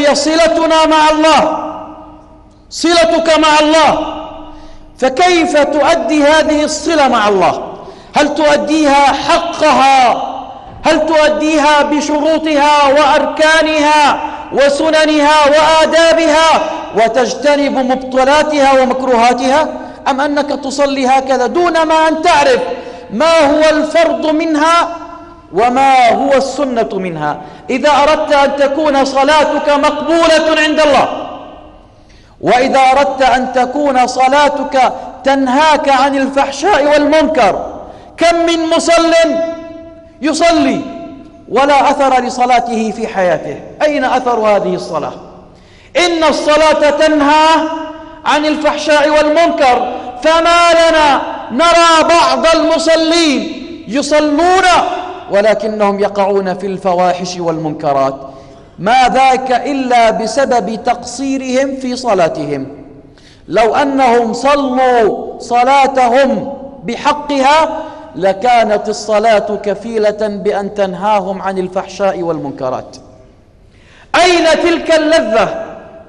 وهي صلتنا مع الله، صلتك مع الله. فكيف تؤدي هذه الصلة مع الله؟ هل تؤديها حقها؟ هل تؤديها بشروطها وأركانها وسننها وآدابها وتجتنب مبطلاتها ومكروهاتها، أم أنك تصلي هكذا دون ما أن تعرف ما هو الفرض منها وما هو السنة منها؟ إذا أردت أن تكون صلاتك مقبولة عند الله، وإذا أردت أن تكون صلاتك تنهاك عن الفحشاء والمنكر، كم من مصل يصلي ولا أثر لصلاته في حياته؟ أين أثر هذه الصلاة؟ إن الصلاة تنهى عن الفحشاء والمنكر، فما لنا نرى بعض المصلين يصلون ولكنهم يقعون في الفواحش والمنكرات؟ ما ذاك إلا بسبب تقصيرهم في صلاتهم. لو أنهم صلوا صلاتهم بحقها لكانت الصلاة كفيلة بأن تنهاهم عن الفحشاء والمنكرات. أين تلك اللذة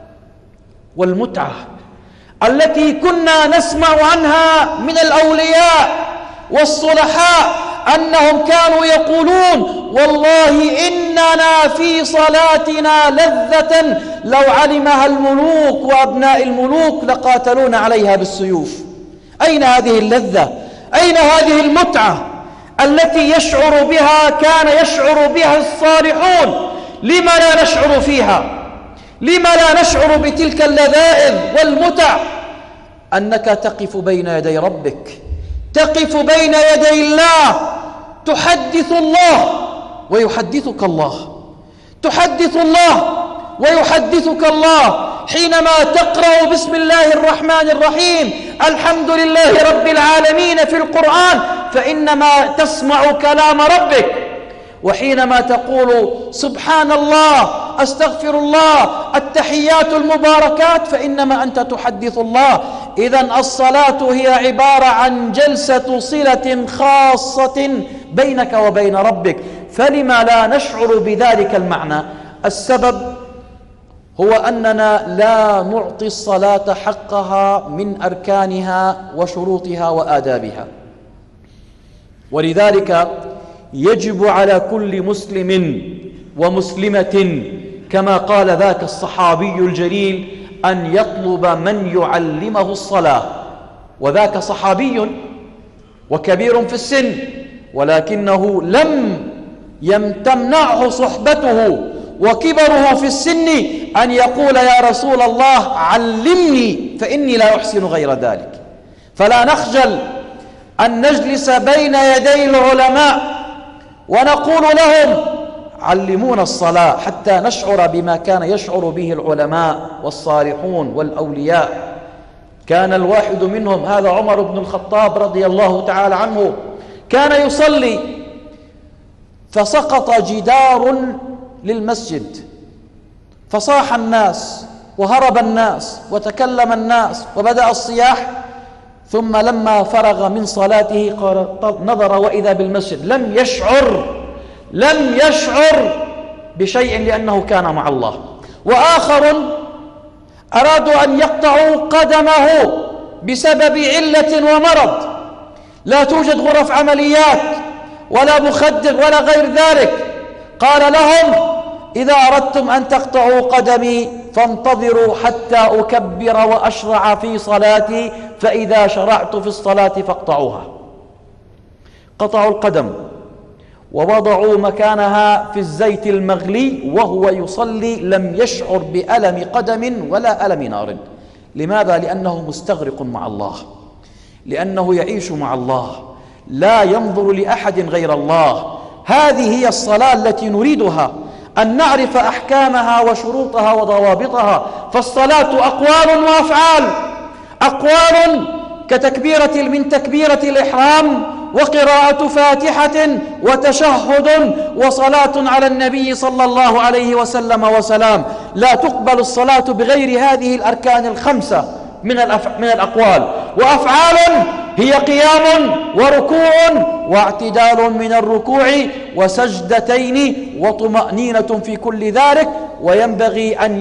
والمتعة التي كنا نسمع عنها من الأولياء والصلحاء أنهم كانوا يقولون والله إننا في صلاتنا لذة لو علمها الملوك وأبناء الملوك لقاتلون عليها بالسيوف؟ أين هذه اللذة؟ أين هذه المتعة التي يشعر بها كان يشعر بها الصالحون؟ لما لا نشعر فيها؟ لما لا نشعر بتلك اللذائذ والمتع؟ أنك تقف بين يدي ربك، تقف بين يدي الله، تحدث الله ويحدثك الله، تحدث الله ويحدثك الله. حينما تقرأ بسم الله الرحمن الرحيم الحمد لله رب العالمين في القرآن فإنما تسمع كلام ربك، وحينما تقول سبحان الله أستغفر الله التحيات المباركات فإنما أنت تحدث الله. إذن الصلاة هي عبارة عن جلسة صلة خاصة بينك وبين ربك، فلما لا نشعر بذلك المعنى؟ السبب هو أننا لا نعطي الصلاة حقها من أركانها وشروطها وآدابها. ولذلك يجب على كل مسلم ومسلمة كما قال ذاك الصحابي الجليل أن يطلب من يعلمه الصلاة. وذاك صحابي وكبير في السن، ولكنه لم تمنعه صحبته وكبره في السن أن يقول يا رسول الله علمني فإني لا أحسن غير ذلك. فلا نخجل أن نجلس بين يدي العلماء ونقول لهم علمونا الصلاة حتى نشعر بما كان يشعر به العلماء والصالحون والأولياء. كان الواحد منهم هذا عمر بن الخطاب رضي الله تعالى عنه كان يصلي فسقط جدار للمسجد فصاح الناس وهرب الناس وتكلم الناس وبدأ الصياح، ثم لما فرغ من صلاته نظر وإذا بالمسجد لم يشعر بشيء لأنه كان مع الله. وآخر أرادوا أن يقطعوا قدمه بسبب علة ومرض، لا توجد غرف عمليات ولا مخدر ولا غير ذلك. قال لهم إذا أردتم أن تقطعوا قدمي فانتظروا حتى أكبر وأشرع في صلاتي، فإذا شرعت في الصلاة فاقطعوها. قطعوا القدم ووضعوا مكانها في الزيت المغلي وهو يصلي لم يشعر بألم قدم ولا ألم نار. لماذا؟ لأنه مستغرق مع الله، لأنه يعيش مع الله، لا ينظر لأحد غير الله. هذه هي الصلاة التي نريدها، أن نعرف أحكامها وشروطها وضوابطها. فالصلاة أقوال وأفعال. أقوال كتكبيرة من تكبيرة الإحرام وقراءة فاتحة وتشهد وصلاة على النبي صلى الله عليه وسلم وسلام. لا تقبل الصلاة بغير هذه الأركان الخمسة من الأقوال. وأفعال هي قيام وركوع واعتدال من الركوع وسجدتين وطمأنينة في كل ذلك. وينبغي أن